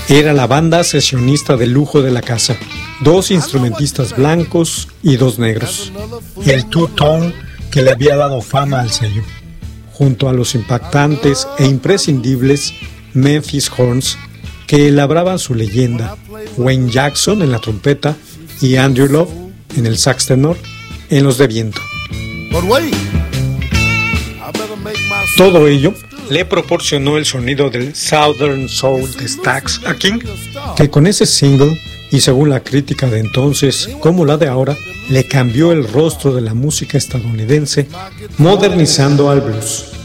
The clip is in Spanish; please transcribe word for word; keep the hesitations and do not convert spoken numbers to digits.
Era la banda sesionista de lujo de la casa, dos instrumentistas blancos y dos negros, el two-tone que le había dado fama al sello, junto a los impactantes e imprescindibles Memphis Horns, que labraban su leyenda, Wayne Jackson en la trompeta y Andrew Love en el sax tenor en los de viento. Todo ello le proporcionó el sonido del Southern Soul de Stax Akin, que con ese single, y según la crítica de entonces como la de ahora, le cambió el rostro de la música estadounidense, modernizando al blues.